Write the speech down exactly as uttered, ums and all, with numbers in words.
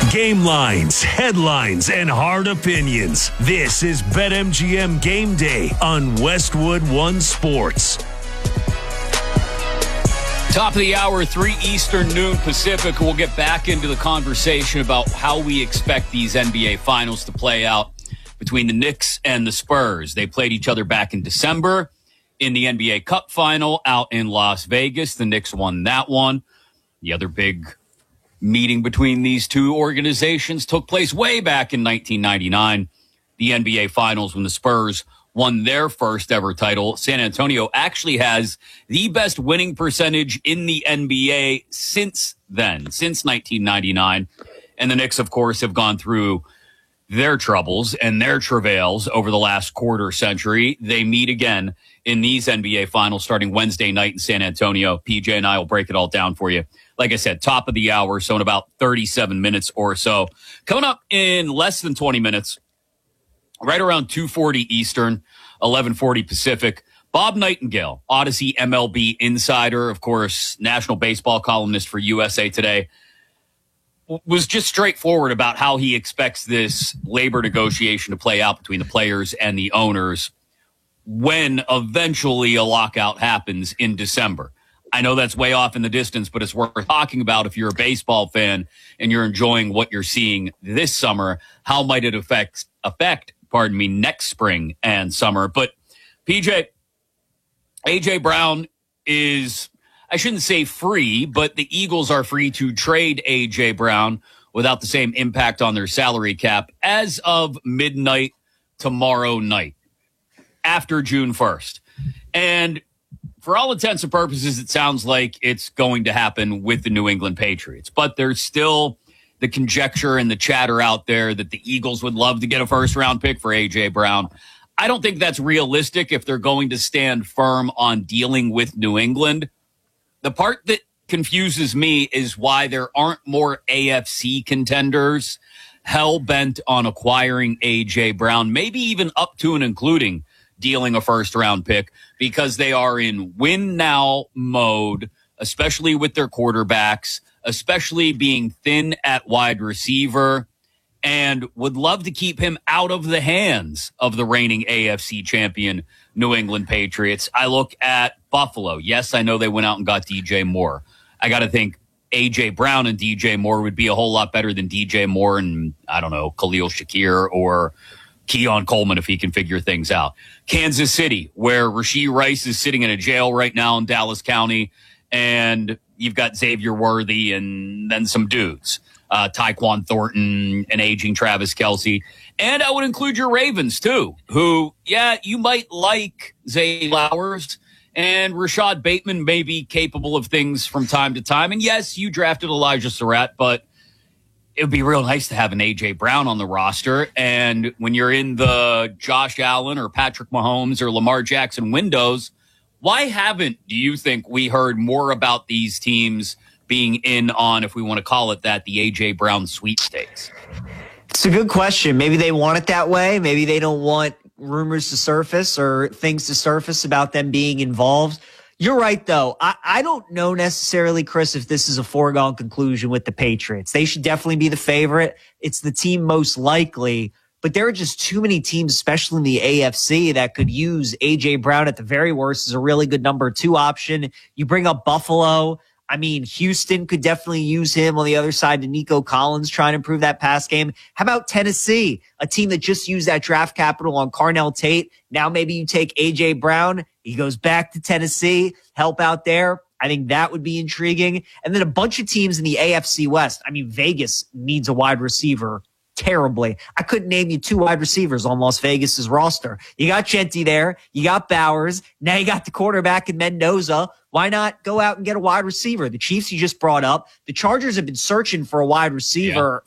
Game lines, headlines, and hard opinions. This is BetMGM Game Day on Westwood One Sports. Top of the hour, three Eastern, noon Pacific. We'll get back into the conversation about how we expect these N B A Finals to play out between the Knicks and the Spurs. They played each other back in December in the N B A Cup Final out in Las Vegas. The Knicks won that one. The other big meeting between these two organizations took place way back in nineteen ninety-nine, the N B A Finals, when the Spurs won their first ever title. San Antonio actually has the best winning percentage in the N B A since then, since nineteen ninety-nine. And the Knicks, of course, have gone through their troubles and their travails over the last quarter century. They meet again in these N B A Finals starting Wednesday night in San Antonio. P J and I will break it all down for you. Like I said, top of the hour, so in about thirty-seven minutes or so. Coming up in less than twenty minutes, right around two forty Eastern, eleven forty Pacific, Bob Nightingale, Odyssey M L B insider, of course, national baseball columnist for U S A Today, was just straightforward about how he expects this labor negotiation to play out between the players and the owners when eventually a lockout happens in December. I know that's way off in the distance, but it's worth talking about if you're a baseball fan and you're enjoying what you're seeing this summer. How might it affect, affect, pardon me, next spring and summer? But P J, A J Brown is, I shouldn't say free, but the Eagles are free to trade A J Brown without the same impact on their salary cap as of midnight tomorrow night, after June first. And for all intents and purposes, it sounds like it's going to happen with the New England Patriots. But there's still the conjecture and the chatter out there that the Eagles would love to get a first-round pick for A J Brown. I don't think that's realistic if they're going to stand firm on dealing with New England. The part that confuses me is why there aren't more A F C contenders hell-bent on acquiring A J Brown, maybe even up to and including dealing a first-round pick, because they are in win-now mode, especially with their quarterbacks, especially being thin at wide receiver, and would love to keep him out of the hands of the reigning A F C champion New England Patriots. I look at Buffalo. Yes, I know they went out and got D J Moore. I got to think A J Brown and D J Moore would be a whole lot better than D J Moore and, I don't know, Khalil Shakir or Keon Coleman if he can figure things out. Kansas City, where Rashee Rice is sitting in a jail right now in Dallas County, and you've got Xavier Worthy and then some dudes. Uh, Tyquan Thornton, an aging Travis Kelce. And I would include your Ravens, too, who, yeah, you might like Zay Flowers, and Rashad Bateman may be capable of things from time to time. And, yes, you drafted Elijah Surratt, but it would be real nice to have an A J Brown on the roster. And when you're in the Josh Allen or Patrick Mahomes or Lamar Jackson windows, why haven't, do you think, we heard more about these teams being in on, if we want to call it that, the A J Brown sweepstakes? It's a good question. Maybe they want it that way. Maybe they don't want rumors to surface or things to surface about them being involved. You're right, though. I, I don't know necessarily, Chris, if this is a foregone conclusion with the Patriots. They should definitely be the favorite. It's the team most likely. But there are just too many teams, especially in the A F C, that could use A J Brown at the very worst as a really good number two option. You bring up Buffalo. I mean, Houston could definitely use him on the other side to Nico Collins, trying to improve that pass game. How about Tennessee, a team that just used that draft capital on Carnell Tate? Now maybe you take A J Brown. He goes back to Tennessee, help out there. I think that would be intriguing. And then a bunch of teams in the A F C West. I mean, Vegas needs a wide receiver terribly. I couldn't name you two wide receivers on Las Vegas's roster. You got Chenti there. You got Bowers. Now you got the quarterback in Mendoza. Why not go out and get a wide receiver? The Chiefs you just brought up. The Chargers have been searching for a wide receiver